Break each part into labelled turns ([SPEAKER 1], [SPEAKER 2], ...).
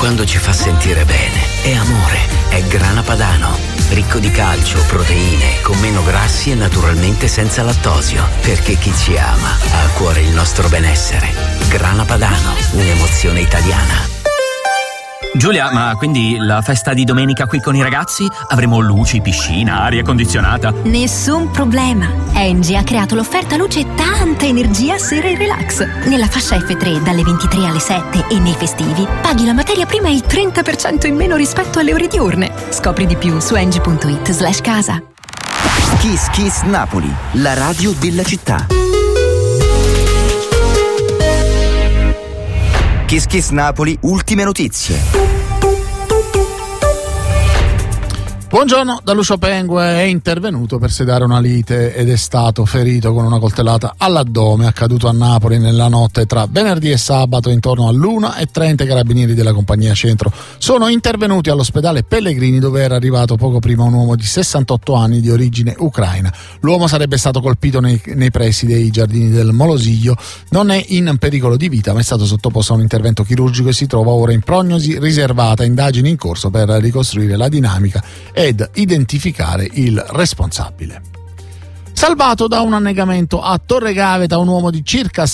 [SPEAKER 1] quando ci fa sentire bene. È amore, è Grana Padano, ricco di calcio, proteine, con meno grassi e naturalmente senza lattosio, perché chi ci ama ha a cuore il nostro benessere. Grana Padano, un'emozione italiana.
[SPEAKER 2] Giulia, ma quindi la festa di domenica qui con i ragazzi? Avremo luci, piscina, aria condizionata?
[SPEAKER 3] Nessun problema. Engie ha creato l'offerta luce e tanta energia sera e relax. Nella fascia F3 dalle 23 alle 7 e nei festivi paghi la materia prima il 30% in meno rispetto alle ore diurne. Scopri di più su engie.it/casa.
[SPEAKER 4] Kiss Kiss Napoli, la radio della città. Kiss Kiss Napoli, ultime notizie.
[SPEAKER 5] Buongiorno, da Lucio Pengue è intervenuto per sedare una lite ed è stato ferito con una coltellata all'addome, accaduto a Napoli nella notte tra venerdì e sabato intorno all'1:30. I carabinieri della compagnia Centro sono intervenuti all'ospedale Pellegrini, dove era arrivato poco prima un uomo di 68 anni di origine ucraina. L'uomo sarebbe stato colpito nei pressi dei giardini del Molosiglio, non è in pericolo di vita ma è stato sottoposto a un intervento chirurgico e si trova ora in prognosi riservata, indagini in corso per ricostruire la dinamica ed identificare il responsabile. Salvato da un annegamento a Torre Gaveta, un uomo di circa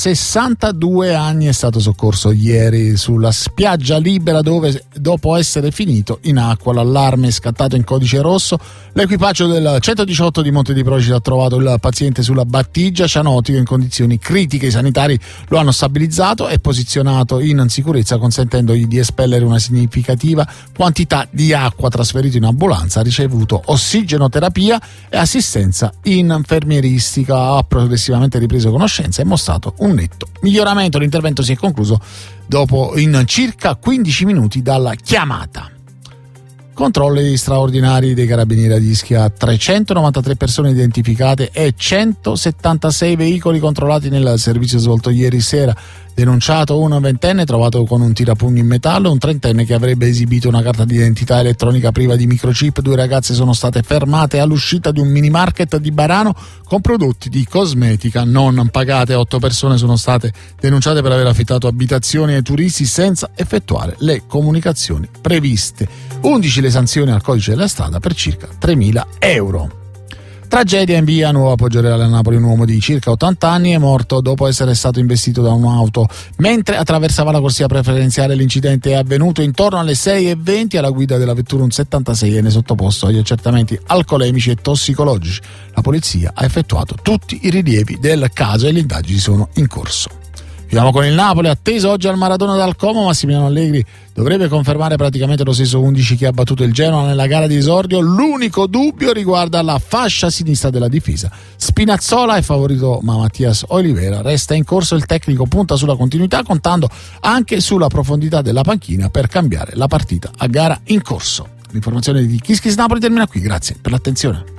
[SPEAKER 5] 62 anni è stato soccorso ieri sulla spiaggia libera, dove dopo essere finito in acqua l'allarme è scattato in codice rosso. L'equipaggio del 118 di Monte di Procida ha trovato il paziente sulla battigia cianotico in condizioni critiche. I sanitari lo hanno stabilizzato e posizionato in sicurezza, consentendogli di espellere una significativa quantità di acqua. Trasferito in ambulanza, ha ricevuto ossigenoterapia e assistenza infermieristica, ha progressivamente ripreso conoscenza e mostrato un netto miglioramento. L'intervento si è concluso dopo in circa 15 minuti dalla chiamata. Controlli straordinari dei carabinieri ad Ischia, 393 persone identificate e 176 veicoli controllati nel servizio svolto ieri sera. Denunciato un ventenne trovato con un tirapugno in metallo e un trentenne che avrebbe esibito una carta d'identità elettronica priva di microchip. 2 ragazze sono state fermate all'uscita di un mini market di Barano con prodotti di cosmetica non pagate. 8 persone sono state denunciate per aver affittato abitazioni ai turisti senza effettuare le comunicazioni previste. 11 le sanzioni al codice della strada per circa 3.000 euro. Tragedia in via Nuova Poggioreale a Napoli. Un uomo di circa 80 anni è morto dopo essere stato investito da un'auto mentre attraversava la corsia preferenziale. L'incidente è avvenuto intorno alle 6:20. Alla guida della vettura un 76enne sottoposto agli accertamenti alcolemici e tossicologici. La polizia ha effettuato tutti i rilievi del caso e le indagini sono in corso. Chiudiamo con il Napoli, atteso oggi al Maradona dal Como. Massimiliano Allegri dovrebbe confermare praticamente lo stesso 11 che ha battuto il Genoa nella gara di esordio. L'unico dubbio riguarda la fascia sinistra della difesa. Spinazzola è favorito ma Mattias Oliveira resta in corso. Il tecnico punta sulla continuità, contando anche sulla profondità della panchina per cambiare la partita a gara in corso. L'informazione di Kiss Kiss Napoli termina qui, grazie per l'attenzione.